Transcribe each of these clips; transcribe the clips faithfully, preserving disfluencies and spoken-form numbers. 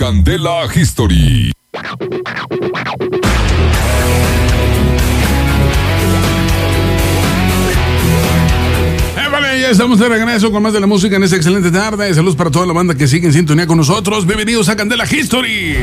Candela History. Ya estamos de regreso con más de la música en esta excelente tarde. Saludos para toda la banda que sigue en sintonía con nosotros. Bienvenidos a Candela History,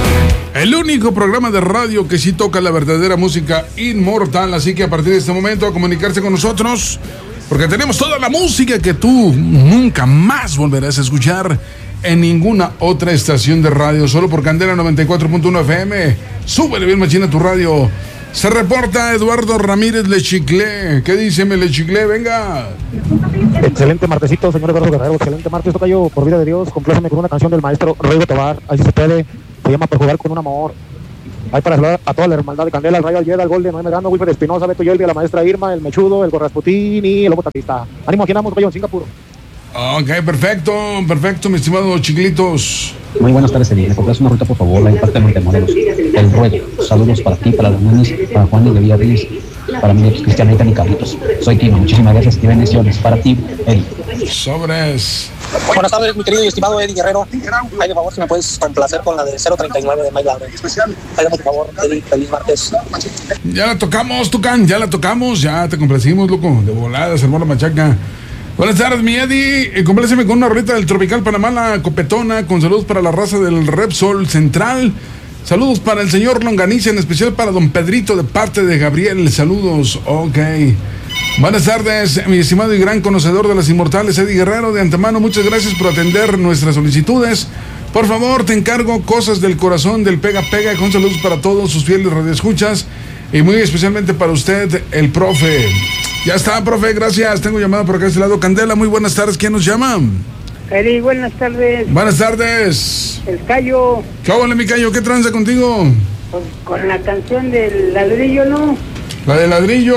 el único programa de radio que sí toca la verdadera música inmortal. Así que a partir de este momento a comunicarse con nosotros, porque tenemos toda la música que tú nunca más volverás a escuchar en ninguna otra estación de radio, solo por Candela noventa y cuatro punto uno F M. Súbele bien machina tu radio. Se reporta Eduardo Ramírez Lechiclé. ¿Qué dice me Lechiclé? Venga. Excelente martesito, señor Eduardo Guerrero. Excelente martes, tocayo. Por vida de Dios, compláceme con una canción del maestro Rodrigo Tobar. Ahí se puede. Se llama Por Jugar con un Amor. Hay para saludar a toda la hermandad de Candela, el Rayo Allieda, el Golden, Noé Medrano, Wilfred Espinosa, Beto Yelvi, la maestra Irma, el Mechudo, el Gorrasputín y el Lobo Tatista. Ánimo, aquí andamos, tocayo, en Singapur. Ok, perfecto, perfecto, mi estimado Chiglitos. Muy buenas tardes, Eddie. ¿Me compras una ruta, por favor? La impacta de Montemorelos. El Ruedo. Saludos para ti, para los niños, para Juan de Villarreal, para mi Cristianita y Carlitos. Soy Tino. Muchísimas gracias y bendiciones. Para ti, Eddie. Sobres. Buenas tardes, mi querido y estimado Eddie Guerrero. Ay, por favor, si me puedes complacer con la de cero treinta y nueve de Mike Laure. Ay, por favor, Eddie, feliz martes. Ya la tocamos, Tucán, ya la tocamos, ya te complacimos, loco. De volada, se armó la machaca. Buenas tardes, mi Eddie. Eh, compláceme con una rolita del Tropical Panamá, la Copetona, con saludos para la raza del Repsol Central. Saludos para el señor Longaniza, en especial para don Pedrito de parte de Gabriel. Saludos, ok. Buenas tardes, mi estimado y gran conocedor de las inmortales, Eddie Guerrero. De antemano, muchas gracias por atender nuestras solicitudes. Por favor, te encargo cosas del corazón del Pega Pega, con saludos para todos sus fieles radioescuchas y muy especialmente para usted, el profe. Ya está, profe, gracias. Tengo llamada por acá de este lado. Candela, muy buenas tardes. ¿Quién nos llama? Eri, buenas tardes. Buenas tardes. El Cayo. ¿Qué hago, mi Cayo? ¿Qué tranza contigo? Pues con la canción del ladrillo, ¿no? La del ladrillo.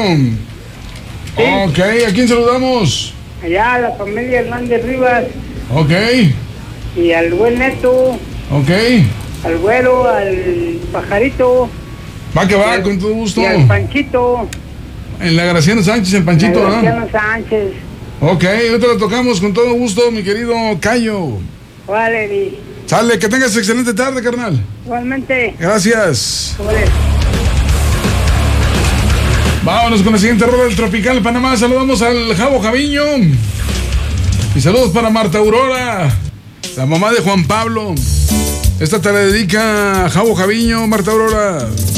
Sí. Ok, ¿a quién saludamos? Allá a la familia Hernández Rivas. Ok. Y al buen Neto. Ok. Al güero, al pajarito. Va que va, al, con todo gusto. Y al Panchito. En la Graciano Sánchez, el Panchito, ¿no? Graciano Sánchez. Ok, ahorita lo tocamos con todo gusto, mi querido Cayo. Vale, Eri. Sale, que tengas excelente tarde, carnal. Igualmente. Gracias. Vale. Vámonos con la siguiente rueda del Tropical Panamá. Saludamos al Javo Javiño. Y saludos para Marta Aurora, la mamá de Juan Pablo. Esta te la dedica Javo Javiño, Marta Aurora.